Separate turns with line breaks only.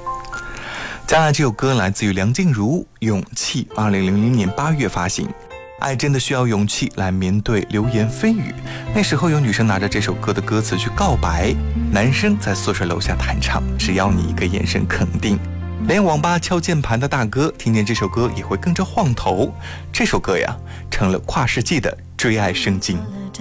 接下来这首歌来自于梁静茹《勇气》，2000年8月发行。爱真的需要勇气来面对流言蜚语。那时候有女生拿着这首歌的歌词去告白，男生在宿舍楼下弹唱，只要你一个眼神肯定。连网吧敲键盘的大哥听见这首歌也会跟着晃头。这首歌呀，成了跨世纪的追爱圣经。